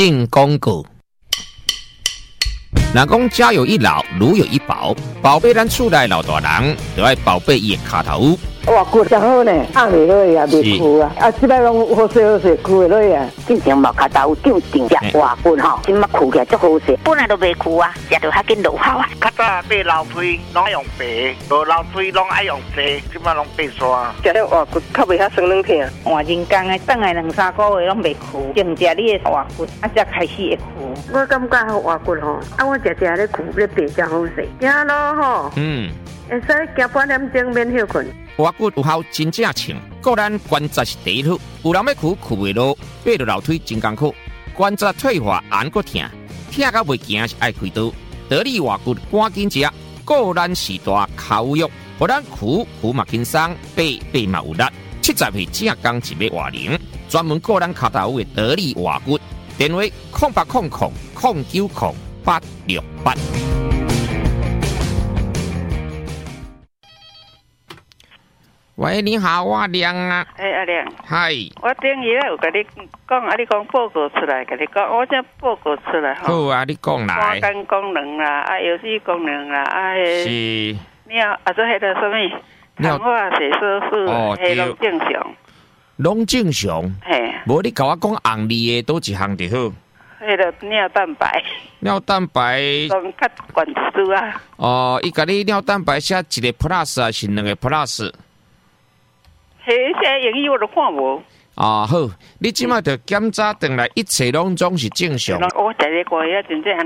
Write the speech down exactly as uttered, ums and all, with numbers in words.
进广告。若讲家有一老，如有一宝，宝贝咱厝内老大人，就要宝贝伊的脚头。 哇，骨真好呢，压袂落啊，袂枯啊，啊，即摆拢好势好势，枯袂落啊。 进前毛脚头长长只活骨吼，即马枯起来足好势，本来都袂枯啊，食着较紧落效啊。 较早买老水拢用白，无老水拢爱用细，即马拢变刷。 食了活骨较袂遐酸软疼。 换人工的，等来两三个月拢袂枯，净食你的活骨，啊才开始会枯。 我感觉活骨吼，啊我食食咧枯咧白真好势，行咯吼。 嗯， 会使行半点钟免休困。 活骨有效真正称，个咱关节是第一好，有人要哭哭袂落，爬落楼梯真艰苦，关节退化按个疼，疼到袂行是爱开刀。得力活骨赶紧食，个咱时大口肉，互咱哭哭嘛轻松，爬爬嘛有力。七十岁正刚一尾活龄，专门个咱脚头的得力活骨，电话空八空空空九空八六八。喂，你好，我亮啊。 哎、欸，阿亮。 嗨。 我顶日有甲你讲，啊，你讲报告出来，甲你讲，我这报告出来吼。 好啊，你讲来。 肝肝功能啦，啊，游戏功能啦，啊，迄。 是。 尿啊，这迄个什么？糖化血色素， 哦， 迄拢正常。 拢正常。 嘿。 无你甲我讲红利的倒一项就好。 迄个尿蛋白。 尿蛋白。 讲较管数啊。 哦，伊甲你尿蛋白写一个 plus 啊，是两个 plus。 迄些英语我都看无。 啊好，你即摆着检查回来，一切拢总是正常。 我食咧过，遐真正。